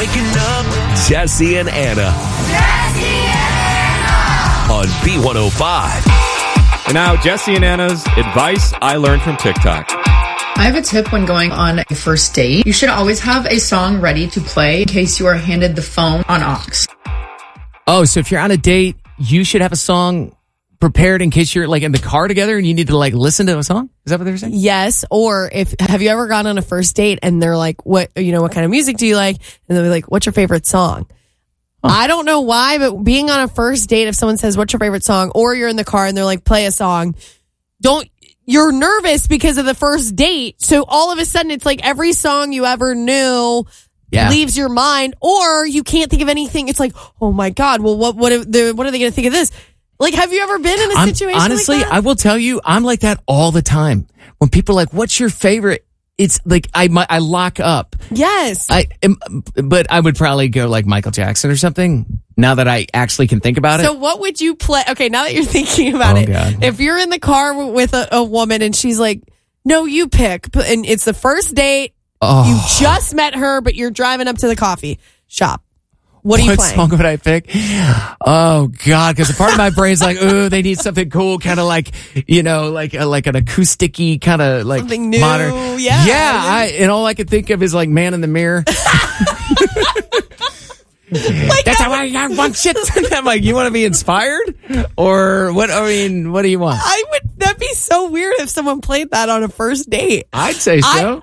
Waking up, Jesse and Anna. On B105. And now, Jesse and Anna's advice I learned from TikTok. I have a tip when going on a first date. You should always have a song ready to play in case you are handed the phone on aux. Oh, so if you're on a date, you should have a song prepared in case you're like in the car together and you need to like listen to a song? Is that what they were saying? Yes. Or have you ever gone on a first date and they're like, what kind of music do you like? And they're like, what's your favorite song? I don't know why, but being on a first date, if someone says, what's your favorite song? Or you're in the car and they're like, play a song. You're nervous because of the first date. So all of a sudden it's like every song you ever knew leaves your mind, or you can't think of anything. It's like, oh my God, well, what are they going to think of this? Like, have you ever been in a situation honestly, like that? I will tell you, I'm like that all the time. When people are like, what's your favorite? It's like, I lock up. Yes. But I would probably go like Michael Jackson or something now that I actually can think about it. So what would you play? Okay, now that you're thinking about it, God. If you're in the car with a woman and she's like, no, you pick, and it's the first date, you just met her, but you're driving up to the coffee shop. What are you playing? What song would I pick? Oh God, because a part of my brain's like, ooh, they need something cool, kind of like, like an acoustic-y kind of like something new, modern. Yeah. And all I could think of is like Man in the Mirror. That's how I want shit. I'm like, you want to be inspired, or what? I mean, what do you want? That'd be so weird if someone played that on a first date. I'd say so.